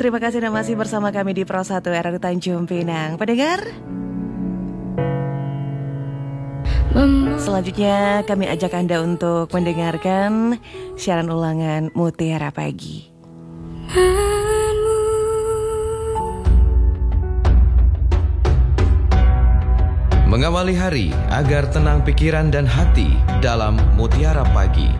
terima kasih dan masih bersama kami di Pro 1 RRI Tanjung Pinang. Pendengar, selanjutnya kami ajak Anda untuk mendengarkan siaran ulangan Mutiara Pagi. Mengawali hari agar tenang pikiran dan hati dalam Mutiara Pagi.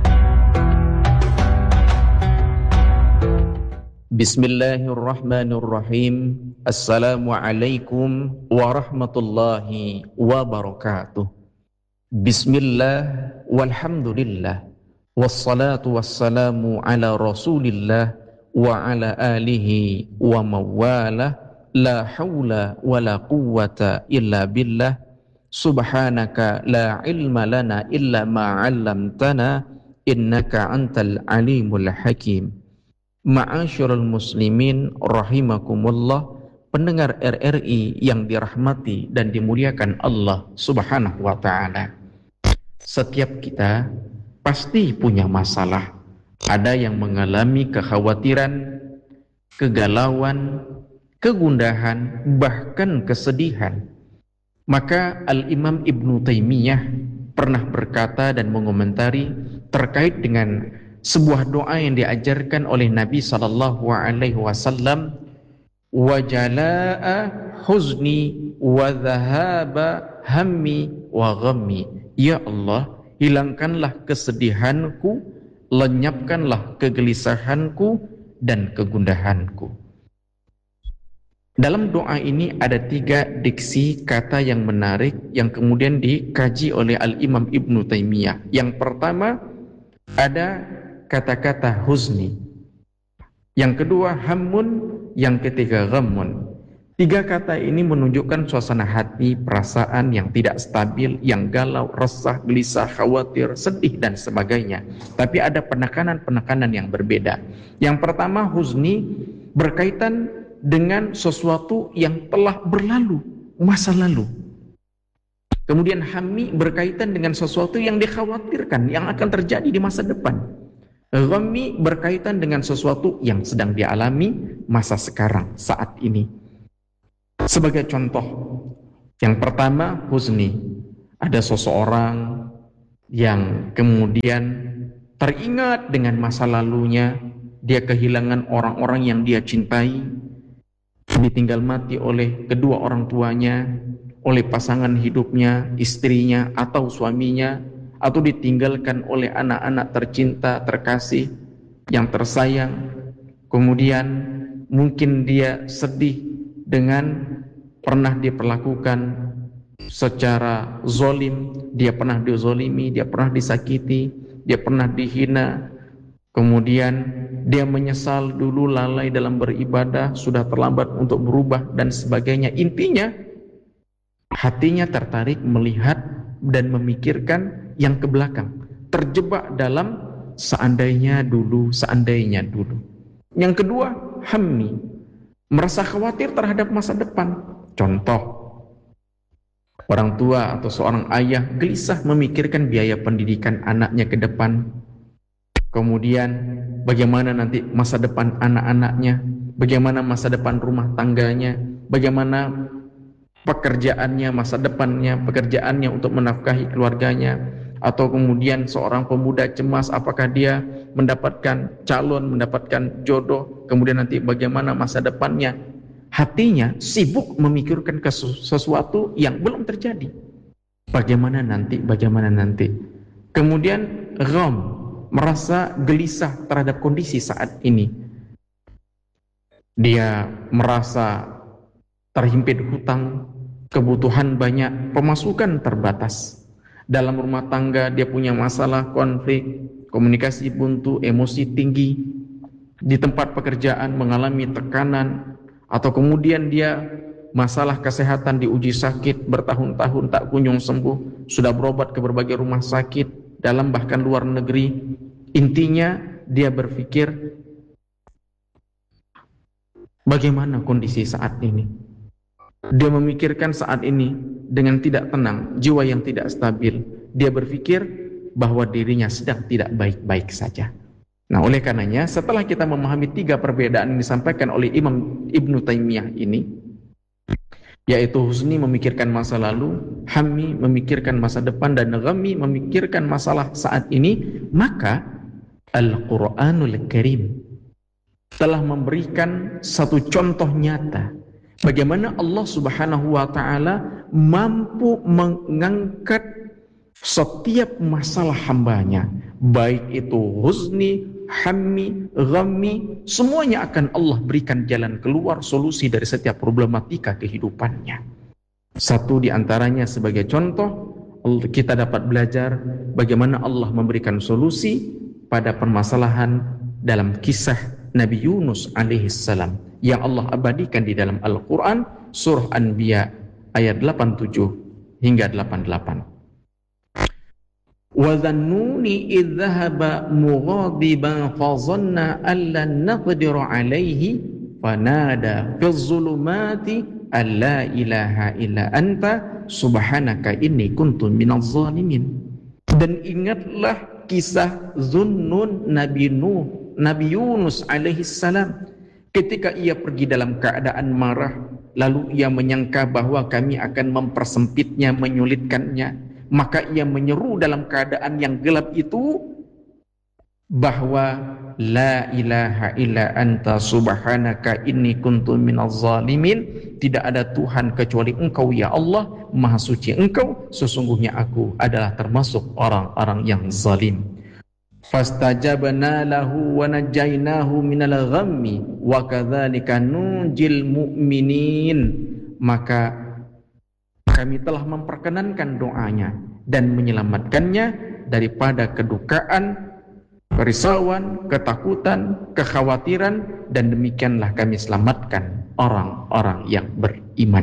Bismillahirrahmanirrahim. Assalamualaikum warahmatullahi wabarakatuh. Bismillah walhamdulillah wassalatu wassalamu ala rasulillah wa ala alihi wa mawalah. La hawla wa la quwwata illa billah. Subhanaka la ilma lana illa ma 'allamtana innaka antal alimul hakim. Ma'asyiral muslimin rahimakumullah, pendengar RRI yang dirahmati dan dimuliakan Allah Subhanahu wa taala. Setiap kita pasti punya masalah. Ada yang mengalami kekhawatiran, kegalauan, kegundahan, bahkan kesedihan. Maka Al-Imam Ibnu Taimiyah pernah berkata dan mengomentari terkait dengan sebuah doa yang diajarkan oleh Nabi sallallahu alaihi wasallam, wa jalaa huzni wa dhahaba hammi wa ghammi. Ya Allah, hilangkanlah kesedihanku, lenyapkanlah kegelisahanku dan kegundahanku. Dalam doa ini ada 3 diksi kata yang menarik yang kemudian dikaji oleh Al-Imam Ibnu Taimiyah. Yang pertama ada kata-kata huzni, yang kedua hammun, yang ketiga ghammun. 3 kata ini menunjukkan suasana hati, perasaan yang tidak stabil, yang galau, resah, gelisah, khawatir, sedih dan sebagainya. Tapi ada penekanan-penekanan yang berbeda. Yang pertama huzni berkaitan dengan sesuatu yang telah berlalu, masa lalu. Kemudian hammi berkaitan dengan sesuatu yang dikhawatirkan, yang akan terjadi di masa depan. Ghammi berkaitan dengan sesuatu yang sedang dialami masa sekarang, saat ini. Sebagai contoh, yang pertama huzni. Ada seseorang yang kemudian teringat dengan masa lalunya, dia kehilangan orang-orang yang dia cintai, ditinggal mati oleh kedua orang tuanya, oleh pasangan hidupnya, istrinya atau suaminya, atau ditinggalkan oleh anak-anak tercinta, terkasih, yang tersayang. Kemudian mungkin dia sedih dengan pernah diperlakukan secara zolim, dia pernah dizolimi, dia pernah disakiti, dia pernah dihina. Kemudian dia menyesal dulu lalai dalam beribadah, sudah terlambat untuk berubah dan sebagainya. Intinya hatinya tertarik melihat dan memikirkan yang ke belakang, terjebak dalam seandainya dulu, seandainya dulu. Yang kedua hammi, merasa khawatir terhadap masa depan. Contoh, orang tua atau seorang ayah gelisah memikirkan biaya pendidikan anaknya ke depan. Kemudian bagaimana nanti masa depan anak-anaknya, bagaimana masa depan rumah tangganya, bagaimana pekerjaannya, masa depannya, pekerjaannya untuk menafkahi keluarganya. Atau kemudian seorang pemuda cemas apakah dia mendapatkan calon, mendapatkan jodoh, kemudian nanti bagaimana masa depannya. Hatinya sibuk memikirkan sesuatu yang belum terjadi. Bagaimana nanti, bagaimana nanti. Kemudian gham, merasa gelisah terhadap kondisi saat ini. Dia merasa terhimpit hutang, kebutuhan banyak, pemasukan terbatas. Dalam rumah tangga dia punya masalah, konflik, komunikasi buntu, emosi tinggi. Di tempat pekerjaan mengalami tekanan, atau kemudian dia masalah kesehatan, diuji sakit bertahun-tahun tak kunjung sembuh, sudah berobat ke berbagai rumah sakit dalam bahkan luar negeri. Intinya dia berpikir bagaimana kondisi saat ini. Dia memikirkan saat ini dengan tidak tenang, jiwa yang tidak stabil. Dia berpikir bahwa dirinya sedang tidak baik-baik saja. Nah, oleh karenanya setelah kita memahami 3 perbedaan yang disampaikan oleh Imam Ibnu Taimiyah ini, yaitu husni memikirkan masa lalu, hammi memikirkan masa depan, dan ghammi memikirkan masalah saat ini, maka Al-Quranul Karim telah memberikan satu contoh nyata bagaimana Allah Subhanahu wa Ta'ala mampu mengangkat setiap masalah hambanya, baik itu husni, hammi, ghammi, semuanya akan Allah berikan jalan keluar, solusi dari setiap problematika kehidupannya. Satu di antaranya sebagai contoh, kita dapat belajar bagaimana Allah memberikan solusi pada permasalahan dalam kisah Nabi Yunus alaihissalam yang Allah abadikan di dalam Al-Quran, surah Anbiya ayat 87 hingga 88. وَذَنُّونِ إِذْ ذَهَبَ مُغَاضِبًا فَظَنَّ أَن لَّن نَّقْدِرَ عَلَيْهِ فَنَادَى فِي الظُّلُمَاتِ أَن لَّا إِلَٰهَ إِلَّا أَنتَ سُبْحَانَكَ إِنِّي كُنتُ مِنَظْ ظَالِمِينَ. Dan ingatlah kisah Zunnun Nabi Yunus alaihissalam ketika ia pergi dalam keadaan marah, lalu ia menyangka bahwa kami akan mempersempitnya, menyulitkannya. Maka ia menyeru dalam keadaan yang gelap itu bahwa la ilaha illa anta subhanaka inni kuntu minaz zalimin, tidak ada Tuhan kecuali Engkau ya Allah, maha suci Engkau, sesungguhnya aku adalah termasuk orang-orang yang zalim. Fastajabna lahu wa najainahu minal ghammi wa kadzalika nunjil mu'minin. Maka kami telah memperkenankan doanya dan menyelamatkannya daripada kedukaan, kerisauan, ketakutan, kekhawatiran, dan demikianlah kami selamatkan orang-orang yang beriman.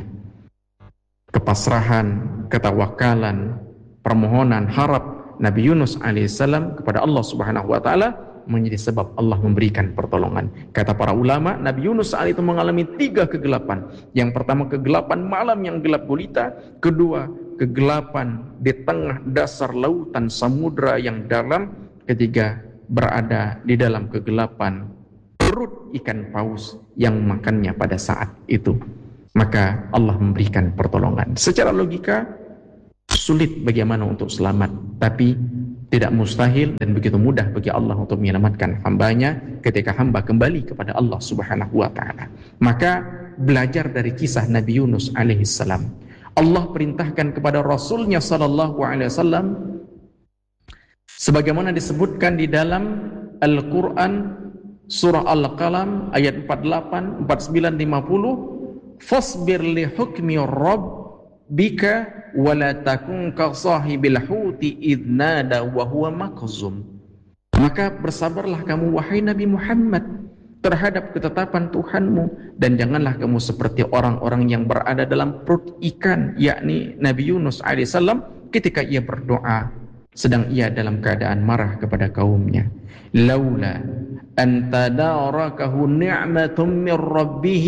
Kepasrahan, ketawakalan, permohonan, harap Nabi Yunus alaihissalam kepada Allah Subhanahu wa Ta'ala menjadi sebab Allah memberikan pertolongan. Kata para ulama, Nabi Yunus saat itu mengalami 3 kegelapan. Yang pertama, kegelapan malam yang gelap gulita. Kedua, kegelapan di tengah dasar lautan samudra yang dalam. Ketiga, berada di dalam kegelapan perut ikan paus yang makannya pada saat itu. Maka Allah memberikan pertolongan. Secara logika sulit bagaimana untuk selamat, tapi tidak mustahil dan begitu mudah bagi Allah untuk menyelamatkan hambanya ketika hamba kembali kepada Allah Subhanahu wa Ta'ala. Maka belajar dari kisah Nabi Yunus alaihissalam. Allah perintahkan kepada Rasulnya sallallahu alaihi wasallam sebagaimana disebutkan di dalam Al-Quran surah Al-Qalam ayat 48, 49, 50, fasbir li hukmi rabbika wala takun ka sahibil huti idh nada wa huwa makzum. Maka bersabarlah kamu wahai Nabi Muhammad terhadap ketetapan Tuhanmu, dan janganlah kamu seperti orang-orang yang berada dalam perut ikan, yakni Nabi Yunus alaihissalam ketika ia berdoa sedang ia dalam keadaan marah kepada kaumnya. Laula an tadarakahu ni'matun min rabbih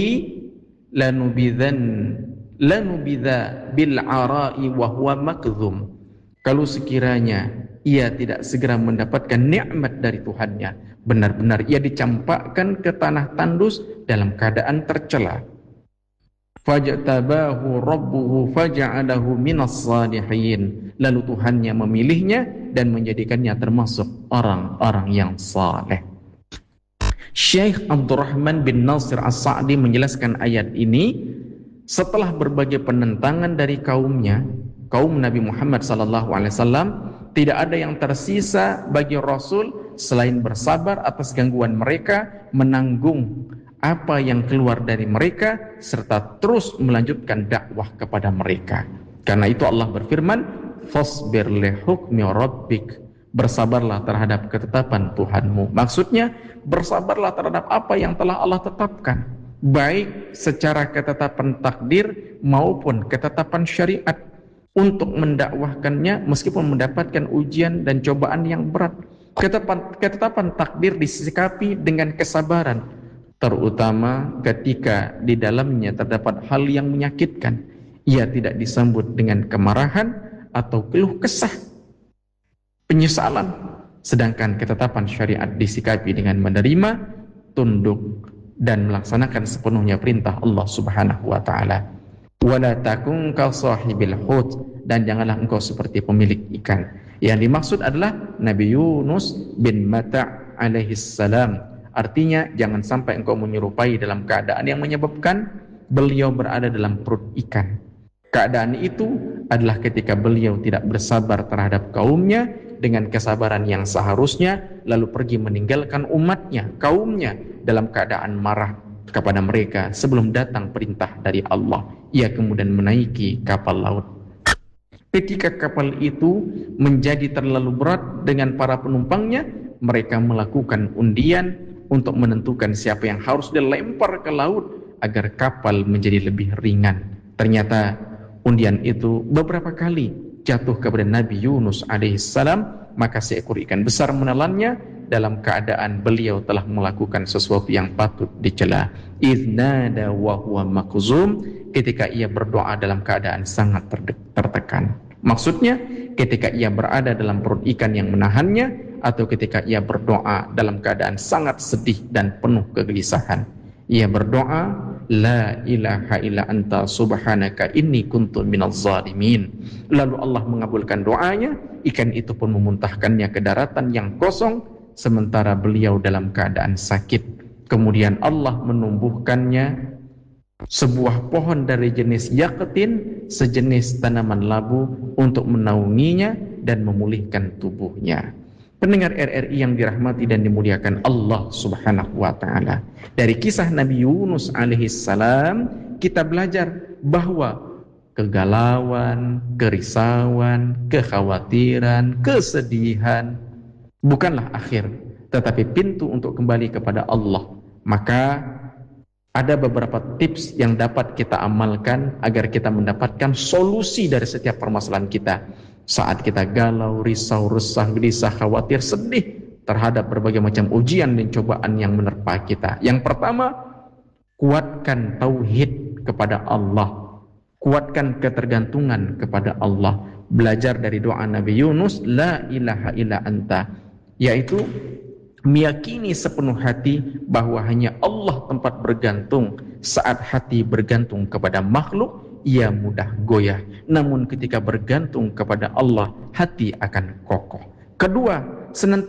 lanubidha bil ara'i wa huwa makdhum. Kalau sekiranya ia tidak segera mendapatkan nikmat dari Tuhannya, benar-benar ia dicampakkan ke tanah tandus dalam keadaan tercela. Fajtabahu rabbuhu faja'alahu minas salihin. Lalu Tuhannya memilihnya dan menjadikannya termasuk orang-orang yang saleh. Syekh Abdurrahman bin Nasir As-Sa'di menjelaskan ayat ini setelah berbagai penentangan dari kaumnya, kaum Nabi Muhammad SAW, tidak ada yang tersisa bagi Rasul selain bersabar atas gangguan mereka, menanggung apa yang keluar dari mereka, serta terus melanjutkan dakwah kepada mereka. Karena itu Allah berfirman, fasbir li hukmi rabbik, bersabarlah terhadap ketetapan Tuhanmu. Maksudnya, bersabarlah terhadap apa yang telah Allah tetapkan, baik secara ketetapan takdir maupun ketetapan syariat, untuk mendakwahkannya meskipun mendapatkan ujian dan cobaan yang berat. Ketetapan takdir disikapi dengan kesabaran, terutama ketika di dalamnya terdapat hal yang menyakitkan. Ia tidak disambut dengan kemarahan atau keluh kesah, penyesalan, Sedangkan ketetapan syariat disikapi dengan menerima, tunduk, dan melaksanakan sepenuhnya perintah Allah Subhanahu wa taala. Wala takun ka sahibil hut, dan janganlah engkau seperti pemilik ikan. Yang dimaksud adalah Nabi Yunus bin Mata' alaihi salam. Artinya jangan sampai engkau menyerupai dalam keadaan yang menyebabkan beliau berada dalam perut ikan. Keadaan itu adalah ketika beliau tidak bersabar terhadap kaumnya dengan kesabaran yang seharusnya, lalu pergi meninggalkan umatnya, kaumnya, dalam keadaan marah kepada mereka sebelum datang perintah dari Allah. Ia kemudian menaiki kapal laut. Ketika kapal itu menjadi terlalu berat dengan para penumpangnya, mereka melakukan undian untuk menentukan siapa yang harus dilempar ke laut agar kapal menjadi lebih ringan. Ternyata undian itu beberapa kali jatuh kepada Nabi Yunus alaihissalam, maka seekor ikan besar menelannya dalam keadaan beliau telah melakukan sesuatu yang patut dicela. Idznada wa huwa makzum, ketika ia berdoa dalam keadaan sangat tertekan. Maksudnya ketika ia berada dalam perut ikan yang menahannya, atau ketika ia berdoa dalam keadaan sangat sedih dan penuh kegelisahan. Ia berdoa, la ilaha illa anta subhanaka inni kuntu minaz zalimin. Lalu Allah mengabulkan doanya, ikan itu pun memuntahkannya ke daratan yang kosong sementara beliau dalam keadaan sakit. Kemudian Allah menumbuhkannya sebuah pohon dari jenis yaqtin, sejenis tanaman labu, untuk menaunginya dan memulihkan tubuhnya. Pendengar RRI yang dirahmati dan dimuliakan Allah Subhanahu wa taala, dari kisah Nabi Yunus alaihissalam kita belajar bahwa kegalauan, kerisauan, kekhawatiran, kesedihan bukanlah akhir, tetapi pintu untuk kembali kepada Allah. Maka ada beberapa tips yang dapat kita amalkan agar kita mendapatkan solusi dari setiap permasalahan kita. Saat kita galau, risau, resah, gelisah, khawatir, sedih terhadap berbagai macam ujian dan cobaan yang menerpa kita. Yang pertama, kuatkan tauhid kepada Allah. Kuatkan ketergantungan kepada Allah. Belajar dari doa Nabi Yunus, la ilaha illa anta, yaitu meyakini sepenuh hati bahwa hanya Allah tempat bergantung. Saat hati bergantung kepada makhluk, ia mudah goyah. Namun ketika bergantung kepada Allah, hati akan kokoh. Kedua, senantiasa